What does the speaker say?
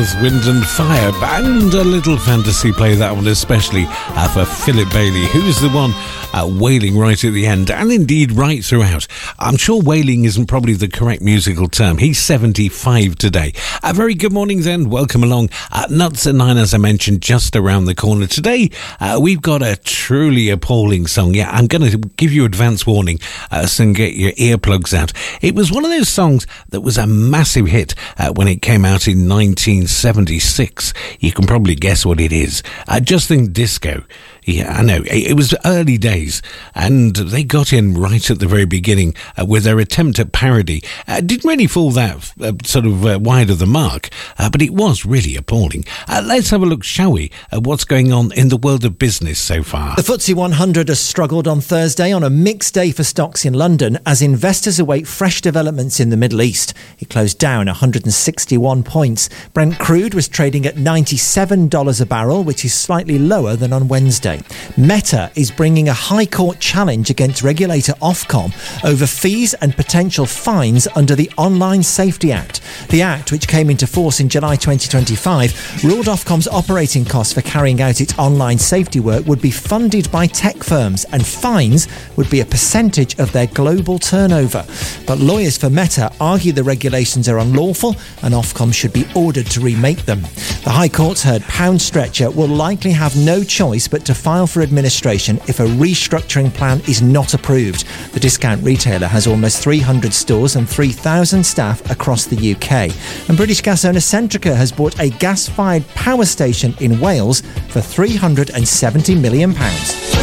Earth, Wind and Fire, and a little fantasy play, that one especially for Philip Bailey, who's the one wailing right at the end, and indeed right throughout. I'm sure wailing isn't probably the correct musical term. He's 75 today. A very good morning then, welcome along. Nuts at 9, as I mentioned, just around the corner. Today, we've got a truly appalling song. Yeah, I'm going to give you advance warning, so get your earplugs out. It was one of those songs that was a massive hit when it came out in 1976. You can probably guess what it is. Just think disco. Yeah, I know. It was early days, and they got in right at the very beginning with their attempt at parody. Didn't really fall that wide of the mark, but it was really appalling. Let's have a look, shall we, at what's going on in the world of business so far. The FTSE 100 has struggled on Thursday on a mixed day for stocks in London as investors await fresh developments in the Middle East. It closed down 161 points. Brent crude was trading at $97 a barrel, which is slightly lower than on Wednesday. Meta is bringing a High Court challenge against regulator Ofcom over fees and potential fines under the Online Safety Act. The Act, which came into force in July 2025, ruled Ofcom's operating costs for carrying out its online safety work would be funded by tech firms, and fines would be a percentage of their global turnover. But lawyers for Meta argue the regulations are unlawful and Ofcom should be ordered to remake them. The High Court's heard Pound Stretcher will likely have no choice but to file for administration if a restructuring plan is not approved. The discount retailer has almost 300 stores and 3,000 staff across the UK. And British gas owner Centrica has bought a gas-fired power station in Wales for £370 million.